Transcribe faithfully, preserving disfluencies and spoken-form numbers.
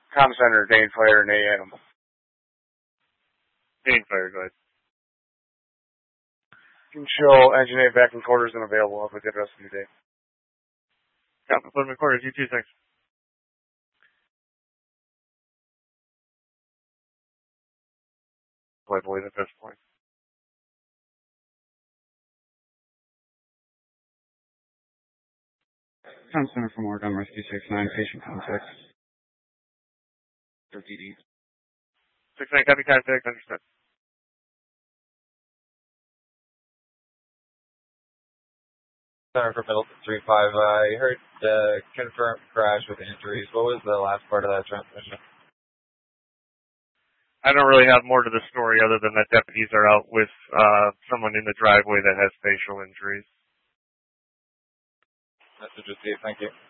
Com Center, Dane Fire, and A. Animal. Dane Fire, go ahead. You can show engine eight back in quarters and available. Have a good rest of your day. Yeah, put them in quarters. You too, thanks. I believe at this point. Com Center from Oregon Rescue six nine, patient contact. For D D. six nine, copy contact, understood. Center for Middleton three five. I heard uh, confirmed crash with injuries. What was the last part of that transmission? I don't really have more to the story other than that deputies are out with uh, someone in the driveway that has facial injuries. Message received. Thank you.